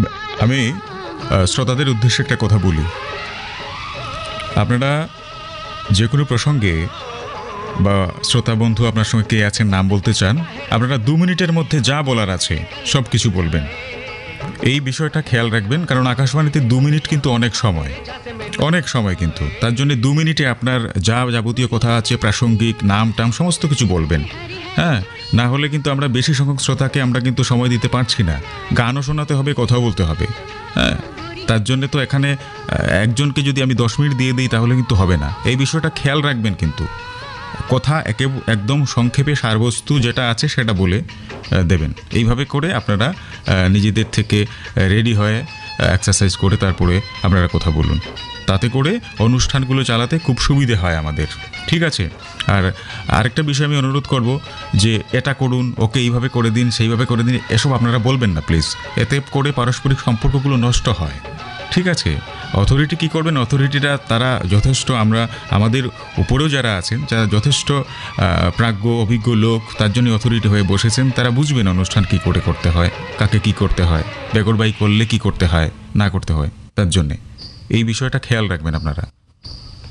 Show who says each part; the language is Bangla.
Speaker 1: আমি শ্রোতাদের উদ্দেশ্যে একটা কথা বলি। আপনারা যে কোনো প্রসঙ্গে বা শ্রোতা বন্ধু আপনার সঙ্গে কে আছেন নাম বলতে চান, আপনারা 2 মিনিটের মধ্যে যা বলার আছে সব কিছু বলবেন। এই বিষয়টা খেয়াল রাখবেন, কারণ আকাশবাণীতে 2 মিনিট কিন্তু অনেক সময় কিন্তু তার জন্য 2 মিনিটে আপনার যা যাবতীয় কথা আছে, প্রাসঙ্গিক নাম টাম সমস্ত কিছু বলবেন। হ্যাঁ, না হলে কিন্তু আমরা বেশি সংখ্যক শ্রোতাকে আমরা কিন্তু সময় দিতে পারছি না। গানও শোনাতে হবে, কথাও বলতে হবে। হ্যাঁ, তার জন্য তো এখানে একজনকে যদি আমি 10 মিনিট দিয়ে দিই তাহলে কিন্তু হবে না। এই বিষয়টা খেয়াল রাখবেন কিন্তু। কথা একদম সংক্ষেপে সারবস্তু যেটা আছে সেটা বলে দেবেন। এইভাবে করে আপনারা নিজেদের থেকে রেডি হয়ে এক্সারসাইজ করে তারপরে আপনারা কথা বলুন। তাতে করে অনুষ্ঠানগুলো চালাতে খুব সুবিধে হয় আমাদের। ঠিক আছে? আর আরেকটা বিষয় আমি অনুরোধ করব যে এটা করুন, ওকে এইভাবে করে দিন, সেইভাবে করে দিন, এসব আপনারা বলবেন না প্লিজ। এতে করে পারস্পরিক সম্পর্কগুলো নষ্ট হয়। ঠিক আছে? অথরিটি কী করবেন? অথরিটিরা তারা যথেষ্ট, আমাদের উপরেও যারা আছেন, যারা যথেষ্ট প্রাজ্ঞ অভিজ্ঞ লোক, তার জন্য অথরিটি হয়ে বসেছেন, তারা বুঝবেন অনুষ্ঠান কী করে করতে হয়, কাকে কী করতে হয়, বেগরবাই করলে কী করতে হয়, না করতে হয়। তার জন্যে এই বিষয়টা খেয়াল রাখবেন আপনারা।